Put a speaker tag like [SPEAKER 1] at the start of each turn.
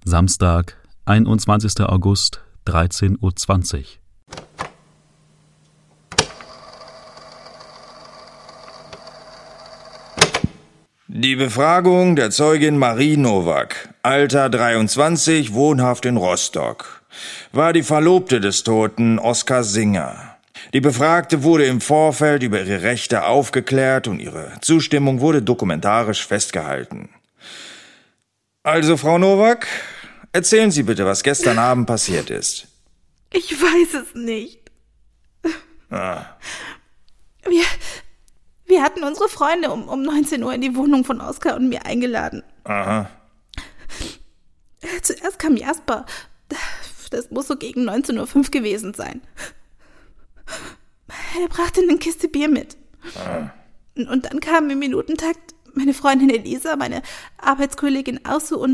[SPEAKER 1] Samstag, 21. August, 13:20 Uhr.
[SPEAKER 2] Die Befragung der Zeugin Marie Nowak, Alter 23, wohnhaft in Rostock, war die Verlobte des Toten Oskar Singer. Die Befragte wurde im Vorfeld über ihre Rechte aufgeklärt und ihre Zustimmung wurde dokumentarisch festgehalten. Also, Frau Nowak, erzählen Sie bitte, was gestern Abend passiert ist.
[SPEAKER 3] Ich weiß es nicht. Wir hatten unsere Freunde um 19 Uhr in die Wohnung von Oskar und mir eingeladen.
[SPEAKER 2] Aha.
[SPEAKER 3] Zuerst kam Jasper. Das muss so gegen 19:05 Uhr gewesen sein. Er brachte eine Kiste Bier mit. Und dann kamen im Minutentakt meine Freundin Elisa, meine Arbeitskollegin Ausu